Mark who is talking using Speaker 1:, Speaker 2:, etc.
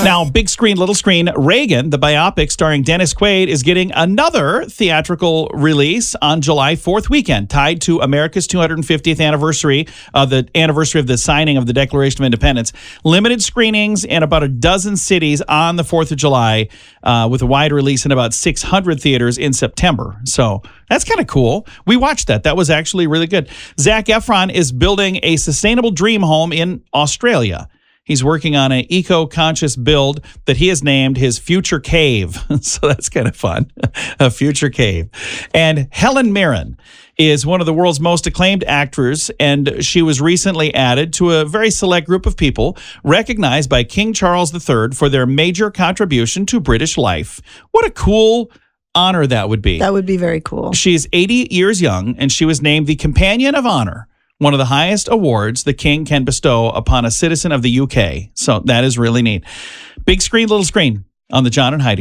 Speaker 1: Now, big screen, little screen, Reagan, the biopic starring Dennis Quaid, is getting another theatrical release on July 4th weekend, tied to America's 250th anniversary of the signing of the Declaration of Independence. Limited screenings in about a dozen cities on the 4th of July, with a wide release in about 600 theaters in September. So that's kind of cool. We watched that. That was actually really good. Zac Efron is building a sustainable dream home in Australia. He's working on an eco-conscious build that he has named his Future Cave. So that's kind of fun. A future cave. And Helen Mirren is one of the world's most acclaimed actors, and she was recently added to a very select group of people recognized by King Charles III for their major contribution to British life. What a cool honor that would be.
Speaker 2: That would be very cool.
Speaker 1: She's 80 years young, and she was named the Companion of Honor, one of the highest awards the king can bestow upon a citizen of the UK. So that is really neat. Big screen, little screen on the John and Heidi